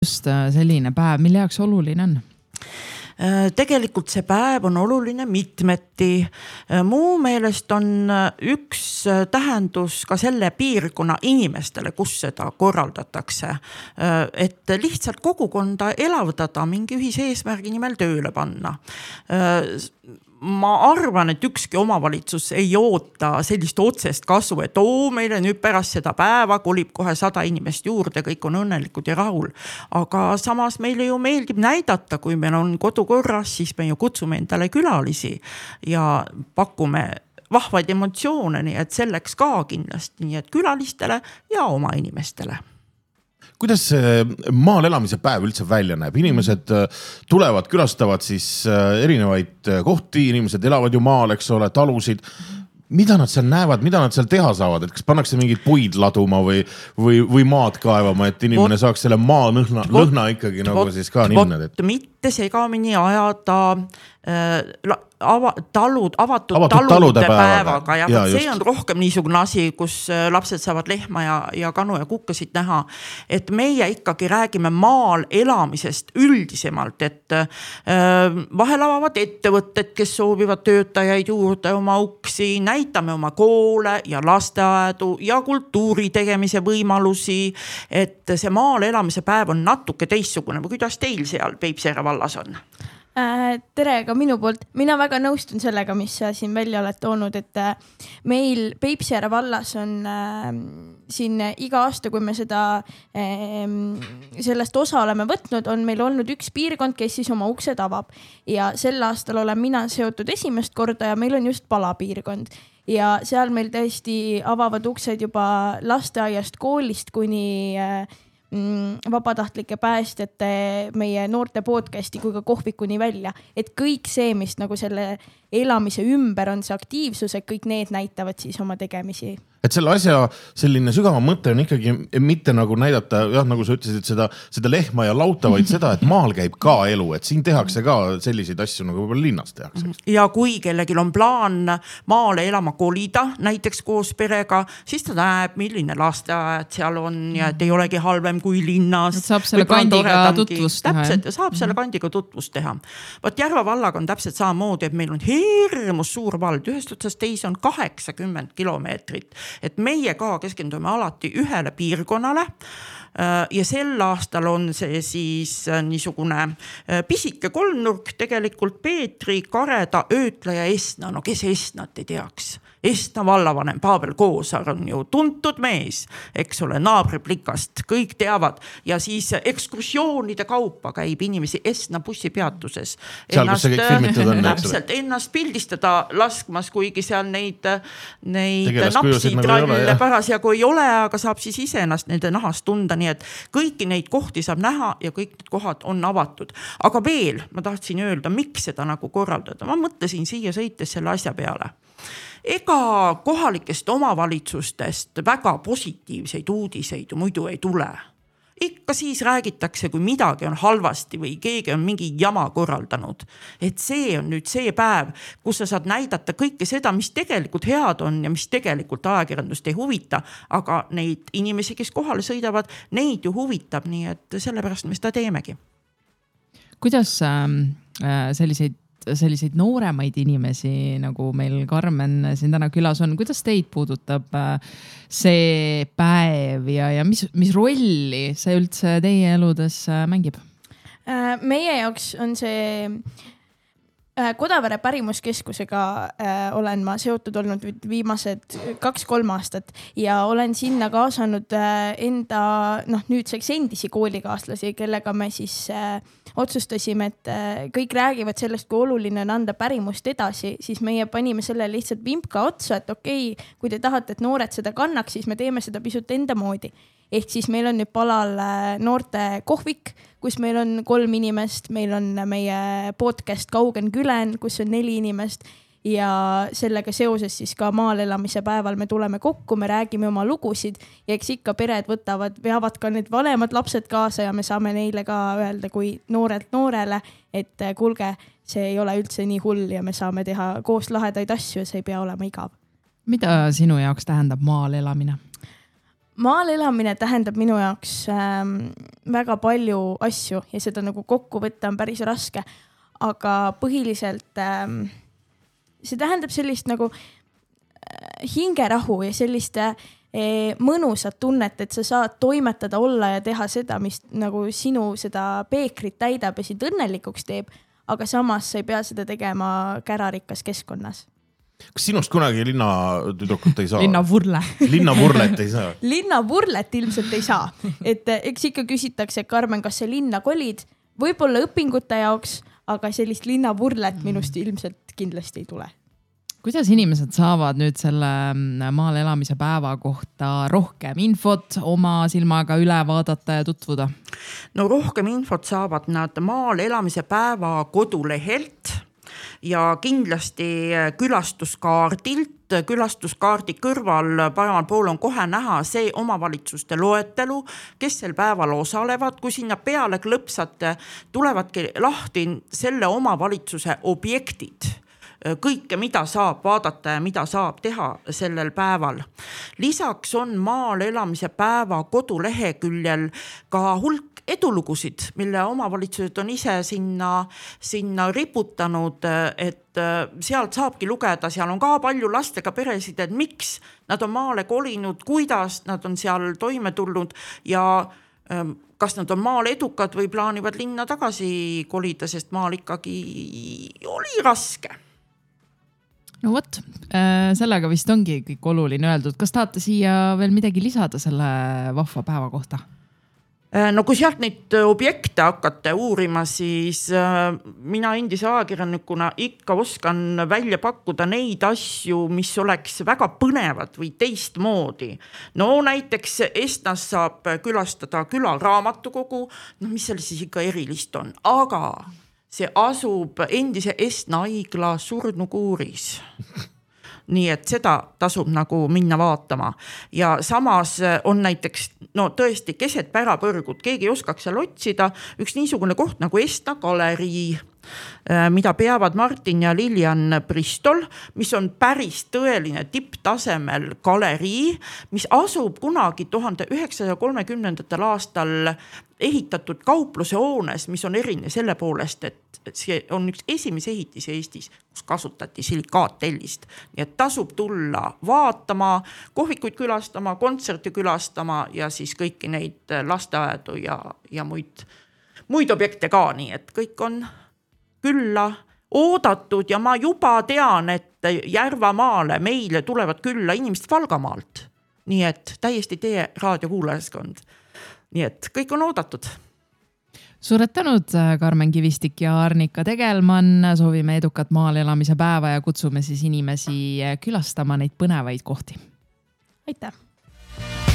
just selline päev, mille jaoks oluline on? Tegelikult see päev on oluline mitmeti. Muu meelest on üks tähendus ka selle piirkonna inimestele, kus seda korraldatakse. Et lihtsalt kogukonda elavdada, mingi ühise eesmärgi nimel tööle panna. Ma arvan, et ükski omavalitsus ei oota sellist otsest kasu, et meile nüüd pärast seda päeva kolib kohe 100 inimest juurde, kõik on õnnelikud ja rahul. Aga samas meile ju meeldib näidata, kui meil on kodukorras, siis me ju kutsume endale külalisi ja pakume vahvaid emotsioone, nii et selleks ka kindlasti, nii et külalistele ja oma inimestele. Kuidas see maal elamise päev üldse välja näeb? Inimesed tulevad, külastavad siis erinevaid kohti, inimesed elavad ju maal, eks ole, talusid. Mida nad seal näevad, mida nad seal teha saavad? Et kas pannakse mingid puid laduma või maad kaevama, et inimene saaks selle maa lõhna ikkagi nagu siis ka ninna? Mitte segamini ajada avatud talude päevaga. Ja see on rohkem niisugune asi, kus lapsed saavad lehma ja kanu ja kukkasid näha. Et meie ikkagi räägime maal elamisest üldisemalt, et vahel avavad ettevõtted, kes soovivad töötajaid juurde oma uksi, näitame oma koole ja lasteaedu ja kultuuri tegemise võimalusi, et see maal elamise päev on natuke teistsugune. Või kuidas teil seal Peipsiääre vallas on? Tere ka minu poolt. Mina väga nõustun sellega, mis sa siin välja oled toonud, et meil Peipsiääre vallas on siin iga aasta, kui me sellest osa oleme võtnud, on meil olnud üks piirkond, kes siis oma uksed avab. Ja sel aastal olen mina seotud esimest korda ja meil on just palapiirkond. Ja seal meil tõesti avavad uksed juba lasteaiast, koolist kuni vabatahtlike päästjate, meie noorte podcasti kui ka kohvikuni välja. Et kõik see, mis nagu selle elamise ümber on see aktiivsus, et kõik need näitavad siis oma tegemisi. Et selle asja selline sügava mõte on ikkagi mitte nagu näidata, nagu sa ütlesid, seda lehma ja lauta, vaid seda, et maal käib ka elu, et siin tehakse ka selliseid asju, nagu võib-olla linnas tehakse. Ja kui kellelgi on plaan maale elama kolida, näiteks koos perega, siis ta näeb, milline lasteaed seal on ja et ei olegi halvem kui linnas. Et saab selle kandiga tutvust teha. Täpselt, saab selle kandiga tutvust teha. Võt Järva vallaga on täpselt samamoodi, et meil on hirmus suur vald, ühest otsast teis on 80 kilomeetrit. Et meie ka keskendume alati ühele piirkonnale ja sel aastal on see siis niisugune pisike kolmnurk, tegelikult Peetri, Kareda, Öötla ja Estna. No kes Estnat ei teaks? Estna vallavanem Pavel Koosar on ju tuntud mees, eks ole, naabriplikast, kõik teavad. Ja siis ekskursioonide kaupa käib inimesi Estna bussipeatuses. Seal, kus see kõik filmitud on. Täpselt, ennast pildistada laskmas, kuigi seal neid napsid trallile parasjagu ei ole, aga saab siis ise ennast nende nahast tunda, nii et kõiki neid kohti saab näha ja kõik need kohad on avatud. Aga veel, ma tahtsin öelda, miks seda nagu korraldada. Ma mõtlesin siia sõites selle asja peale. Ega kohalikest omavalitsustest väga positiivseid uudiseid muidu ei tule. Ikka siis räägitakse, kui midagi on halvasti või keegi on mingi jama korraldanud. Et see on nüüd see päev, kus sa saad näidata kõike seda, mis tegelikult head on ja mis tegelikult ajakirjandust ei huvita, aga neid inimesi, kes kohale sõidavad, neid ju huvitab, nii et sellepärast me seda teemegi. Kuidas selliseid nooremaid inimesi, nagu meil Karmen siin täna külas on, kuidas teid puudutab see päev ja mis rolli see üldse teie eludes mängib? Meie jaoks on see Kodavere pärimuskeskusega olen ma seotud olnud viimased 2-3 aastat ja olen sinna kaasanud enda nüüdseks endisi koolikaaslasi, kellega me siis otsustasime, et kõik räägivad sellest, kui oluline on anda pärimust edasi, siis meie panime selle lihtsalt vimpka otsa, et okei, kui te tahate, et noored seda kannaks, siis me teeme seda pisut enda moodi. Ehk siis meil on nüüd palal noorte kohvik, kus meil on 3 inimest, meil on meie podcast Kaugen Külen, kus on 4 inimest ja sellega seoses siis ka maal elamise päeval me tuleme kokku, me räägime oma lugusid ja eks ikka pered veavad ka need vanemad lapsed kaasa ja me saame neile ka öelda kui noorelt noorele, et kuulge, see ei ole üldse nii hull ja me saame teha koos lahedaid asju ja see ei pea olema igav. Mida sinu jaoks tähendab maal elamine? maal elamine tähendab minu jaoks väga palju asju ja seda nagu kokku võtta on päris raske. Aga põhiliselt see tähendab sellist nagu hingerahu ja sellist mõnusat tunnet, et sa saad toimetada, olla ja teha seda, mis nagu sinu seda peekrit täidab ja sind õnnelikuks teeb, aga samas sa ei pea seda tegema kärarikas keskkonnas. Kas sinust kunagi linnatüdrukut ei saa? Linnavurlet ei saa? Linnavurlet ilmselt ei saa. Et eks ikka küsitakse, Karmen, kas sa linna kolid? Võib-olla õpingute jaoks, aga sellist linnavurlet minust ilmselt kindlasti ei tule. Kuidas inimesed saavad nüüd selle maal elamise päeva kohta rohkem infot oma silmaga üle vaadata ja tutvuda? No rohkem infot saavad nad maal elamise päeva kodulehelt ja kindlasti külastuskaardilt. Külastuskaardi kõrval paremal pool on kohe näha see omavalitsuste loetelu, kes sel päeval osalevad. Kui sinna peale klõpsate, tulevadki lahti selle omavalitsuse objektid. Kõike, mida saab vaadata ja mida saab teha sellel päeval. Lisaks on maal elamise päeva koduleheküljel ka hulk edulugusid, mille omavalitsused on ise sinna riputanud, et sealt saabki lugeda, seal on ka palju lastega peresid, et miks nad on maale kolinud, kuidas nad on seal toime tulnud ja kas nad on maal edukad või plaanivad linna tagasi kolida, sest maal ikkagi oli raske. No vot, sellega vist ongi kõik oluline öeldud. Kas tahate siia veel midagi lisada selle vahva päeva kohta? No kui sealt neid objekte hakata uurima, siis mina endise ajakirjanikuna ikka oskan välja pakkuda neid asju, mis oleks väga põnevad või teistmoodi. No näiteks Estnas saab külastada külaraamatukogu, mis seal siis ikka erilist on, aga see asub endise Estna haigla surnukuuris. Nii et seda tasub nagu minna vaatama. Ja samas on näiteks, no tõesti, keset pärapõrgud, keegi ei oskaks seal otsida, üks niisugune koht nagu Estna galerii, mida peavad Martin ja Lilian Bristol, mis on päris tõeline tipptasemel galerii, mis asub kunagi 1930. aastal ehitatud kaupluse hoones, mis on eriline selle poolest, et see on üks esimese ehitis Eestis, kus kasutati silikaatellist. Nii et tasub tulla vaatama, kohvikuid külastama, kontserti külastama ja siis kõiki neid lasteaedu ja muid objekte ka, nii et kõik on külla oodatud ja ma juba tean, et Järvamaale meile tulevad külla inimesed Valgamaalt. Nii et täiesti teie raadiokuulajaskond. Nii et kõik on oodatud. Suured tänud, Karmen Kivistik ja Arnika Tegelmann. Soovime edukat maal elamise päeva ja kutsume siis inimesi külastama neid põnevaid kohti. Aitäh!